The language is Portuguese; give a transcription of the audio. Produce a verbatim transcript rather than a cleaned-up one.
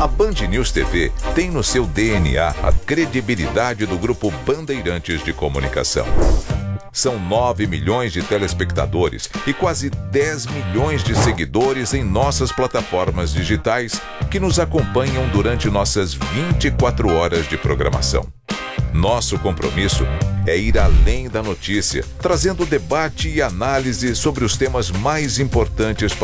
A Band News T V tem no seu D N A a credibilidade do Grupo Bandeirantes de Comunicação. São nove milhões de telespectadores e quase dez milhões de seguidores em nossas plataformas digitais que nos acompanham durante nossas vinte e quatro horas de programação. Nosso compromisso é ir além da notícia, trazendo debate e análise sobre os temas mais importantes para